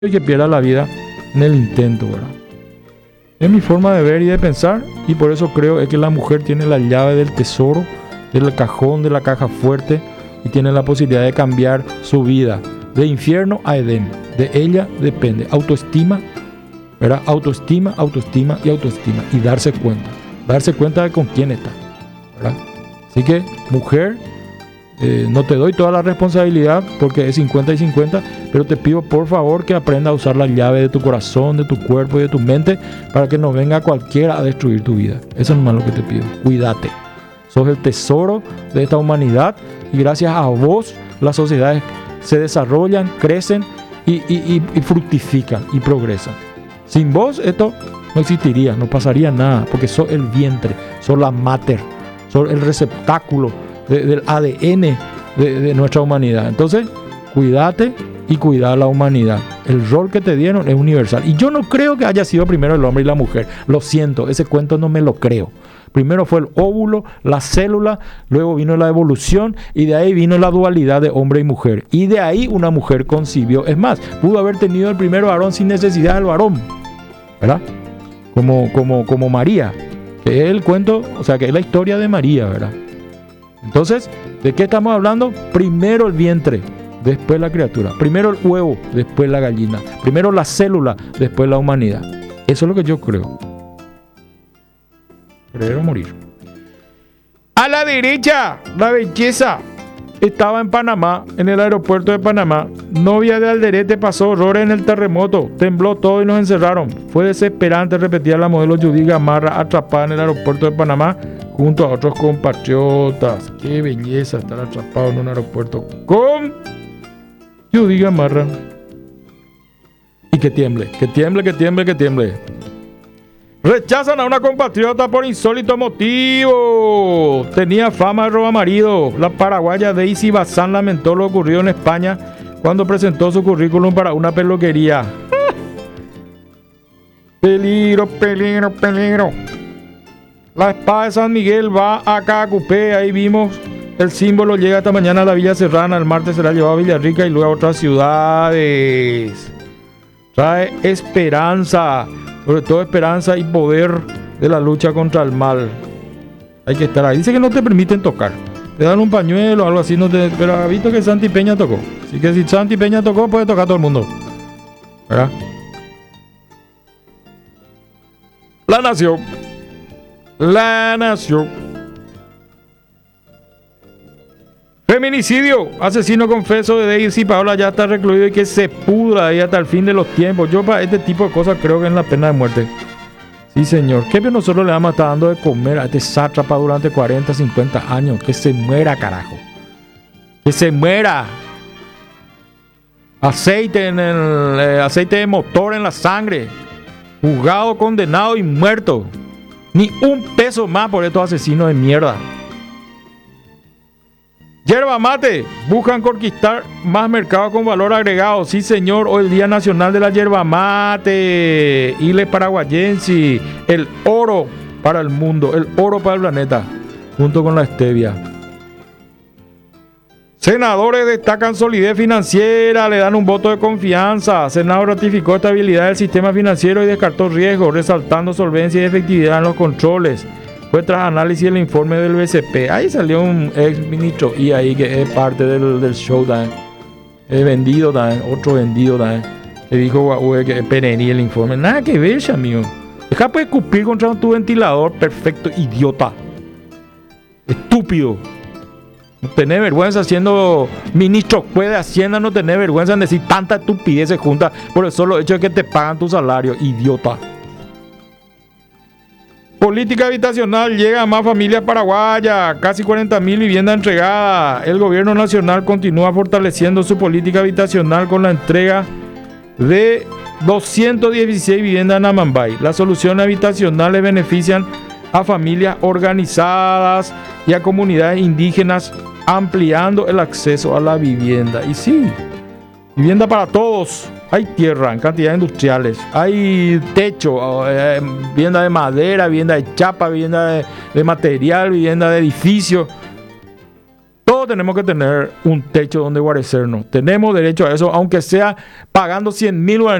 que pierda la vida en el intento, ¿verdad? Es mi forma de ver y de pensar, y por eso creo es que la mujer tiene la llave del tesoro, del cajón, de la caja fuerte, y tiene la posibilidad de cambiar su vida de infierno a Edén. De ella depende autoestima, ¿verdad? Autoestima, autoestima y autoestima, y darse cuenta de con quién está, ¿verdad? Así que, mujer, no te doy toda la responsabilidad porque es 50 y 50, pero te pido por favor que aprenda a usar la llave de tu corazón, de tu cuerpo y de tu mente para que no venga cualquiera a destruir tu vida. Eso es nomás lo que te pido. Cuídate. Sos el tesoro de esta humanidad y gracias a vos las sociedades se desarrollan, crecen y fructifican y progresan. Sin vos esto no existiría, no pasaría nada porque sos el vientre, sos la mater, sos el receptáculo del ADN de nuestra humanidad. Entonces, cuídate y cuida a la humanidad. El rol que te dieron es universal. Y yo no creo que haya sido primero el hombre y la mujer. Lo siento, ese cuento no me lo creo. Primero fue el óvulo, la célula, luego vino la evolución y de ahí vino la dualidad de hombre y mujer. Y de ahí una mujer concibió. Es más, pudo haber tenido el primer varón sin necesidad del varón, ¿verdad? Como María, que es el cuento, o sea, que es la historia de María, ¿verdad? Entonces, ¿de qué estamos hablando? Primero el vientre, después la criatura. Primero el huevo, después la gallina. Primero la célula, después la humanidad. Eso es lo que yo creo. Creer o morir. A la derecha, la belleza. Estaba en Panamá, en el aeropuerto de Panamá. Novia de Alderete pasó horrores en el terremoto. Tembló todo y nos encerraron. Fue desesperante, repetía la modelo Judy Gamarra, atrapada en el aeropuerto de Panamá junto a otros compatriotas. Qué belleza estar atrapado en un aeropuerto con Judy Gamarra. Y que tiemble, que tiemble, que tiemble, que tiemble. Rechazan a una compatriota por insólito motivo. Tenía fama de robamarido. La paraguaya Daisy Bazán lamentó lo ocurrido en España cuando presentó su currículum para una peluquería. Peligro, peligro, peligro. La espada de San Miguel va a Cacupé. Ahí vimos el símbolo. Llega esta mañana a la Villa Serrana. El martes será llevado a Villarrica y luego a otras ciudades. Trae esperanza. Sobre todo esperanza y poder de la lucha contra el mal. Hay que estar ahí. Dice que no te permiten tocar. Te dan un pañuelo o algo así. Pero ha visto que Santi Peña tocó. Así que si Santi Peña tocó, puede tocar todo el mundo. ¿Verdad? La nación. La nación. Feminicidio. Asesino confeso de Daisy Paola ya está recluido y que se pudra ahí hasta el fin de los tiempos. Yo para este tipo de cosas creo que es la pena de muerte. Sí, señor. ¿Qué nosotros le vamos a estar dando de comer a este sátrapa durante 40, 50 años? Que se muera, carajo. Que se muera. Aceite en el aceite de motor en la sangre. Juzgado, condenado y muerto. Ni un peso más por estos asesinos de mierda. Yerba mate, buscan conquistar más mercado con valor agregado. Sí, señor, hoy el Día Nacional de la Yerba Mate. Ile paraguayense, el oro para el mundo, el oro para el planeta, junto con la stevia. Senadores destacan solidez financiera, le dan un voto de confianza. Senado ratificó estabilidad del sistema financiero y descartó riesgos, resaltando solvencia y efectividad en los controles. Fue tras análisis del informe del BCP. Ahí salió un ex ministro y ahí que es parte del show también. Vendido también, otro vendido también. Que dijo que es perenil el informe. Nada que ver, amigo. Deja pues escupir contra tu ventilador. Perfecto, idiota. Estúpido. No tenés vergüenza siendo ministro de Hacienda. No tenés vergüenza en decir tanta estupidez junta por el solo hecho de que te pagan tu salario, idiota. Política habitacional, llega a más familias paraguayas, casi 40.000 viviendas entregadas. El gobierno nacional continúa fortaleciendo su política habitacional con la entrega de 216 viviendas en Amambay. Las soluciones habitacionales benefician a familias organizadas y a comunidades indígenas, ampliando el acceso a la vivienda. Y sí, vivienda para todos. Hay tierra en cantidades industriales, hay techo, vivienda de madera, vivienda de chapa, vivienda de material, vivienda de edificio. Todo todos tenemos que tener un techo donde guarecernos. Tenemos derecho a eso, aunque sea pagando 100.000